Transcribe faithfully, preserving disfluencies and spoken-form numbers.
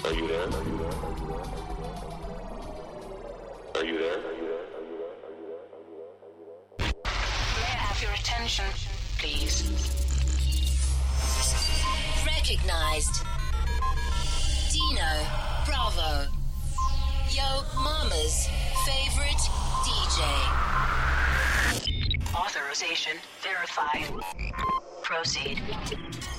Are you there? Are you there? May I have your attention, please? Recognized. Dino Bravo. Yo Mama's favorite D J. Authorization verified. Proceed.